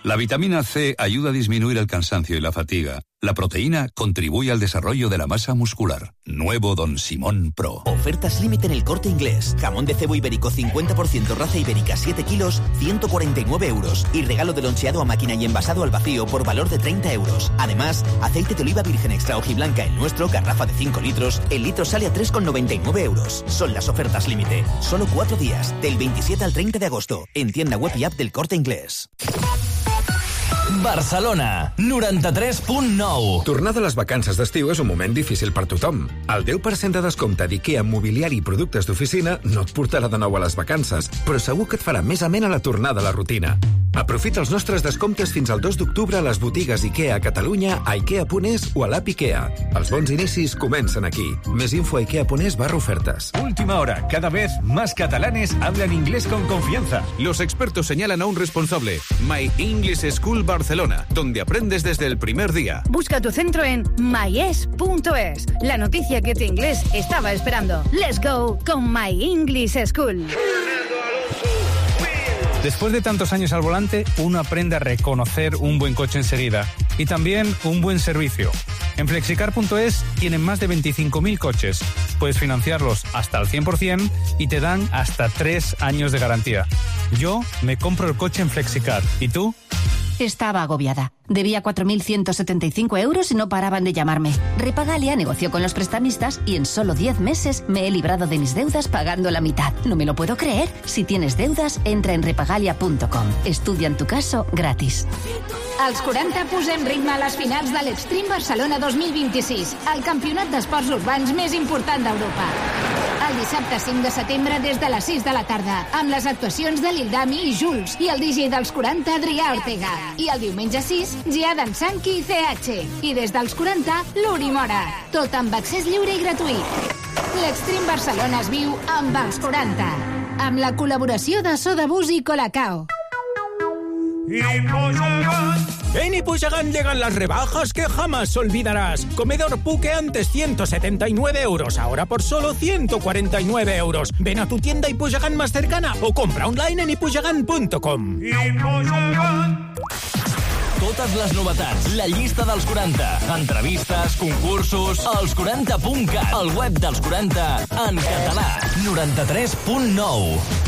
La vitamina C ayuda a disminuir el cansancio y la fatiga. La proteína contribuye al desarrollo de la masa muscular. Nuevo Don Simón Pro. Ofertas límite en El Corte Inglés. Jamón de cebo ibérico 50% raza ibérica 7 kilos, 149 euros. Y regalo de loncheado a máquina y envasado al vacío por valor de 30 euros. Además, aceite de oliva virgen extra hojiblanca el nuestro, garrafa de 5 litros. El litro sale a 3,99 euros. Son las ofertas límite. Solo 4 días, del 27 al 30 de agosto. En tienda web y app del Corte Inglés. Barcelona, 93.9. Tornar de les vacances d'estiu és un moment difícil per tothom. El 10% de descompte d'IKEA en mobiliari i productes d'oficina no et portarà de nou a les vacances, però segur que et farà més amena la tornada a la rutina. Aprofita els nostres descomptes fins al 2 d'octubre a les botigues IKEA a Catalunya, a ikea.es o a l'app IKEA. Els bons inicis comencen aquí. Més info a ikea.es/ofertas. Última hora. Cada vez más catalanes hablan inglés con confianza. Los expertos señalan a un responsable. My English School Barcelona, donde aprendes desde el primer día. Busca tu centro en myes.es. La noticia que tu inglés estaba esperando. Let's go con My English School. Después de tantos años al volante, uno aprende a reconocer un buen coche enseguida y también un buen servicio. En flexicar.es tienen más de 25.000 coches. Puedes financiarlos hasta el 100% y te dan hasta 3 años de garantía. Yo me compro el coche en Flexicar. ¿Y tú? Estaba agobiada. Debía 4.175 euros y no paraban de llamarme. Repagalia negoció con los prestamistas y en solo 10 meses me he librado de mis deudas pagando la mitad. No me lo puedo creer. Si tienes deudas, entra en repagalia.com. Estudia en tu caso gratis. Als 40 posem ritme a les finals de l'Extreme Barcelona 2026, el campionat d'esports urbans més important d'Europa. El dissabte 5 de setembre des de les 6 de la tarda, amb les actuacions de Lildami i Jules i el DJ dels 40, Adrià Ortega. I el diumenge 6, Giadan Sanki i CH. I des dels 40, l'Uri Mora. Tot amb accés lliure i gratuït. L'Extreme Barcelona es viu amb els 40. Amb la col·laboració de Soda Bus i Colacao. En Ipuigagán llegan las rebajas que jamás olvidarás. Comedor Puque antes 179 euros, ahora por solo 149 euros. Ven a tu tienda Ipuigagán más cercana o compra online en ipuigagán.com. Totes les novetats, la llista dels 40, entrevistes, concursos, als 40.cat, el web dels 40 en català, 93.9.